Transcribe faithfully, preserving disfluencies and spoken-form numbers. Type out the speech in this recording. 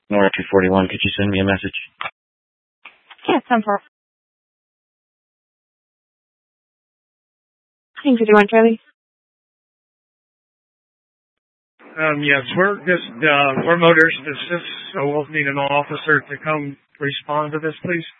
Nora two forty-one, could you send me a message? Yeah, ten four. Nine fifty-one, Charlie. Um, yes, we're just, uh, we're motorist assist, so we'll need an officer to come respond to this, please.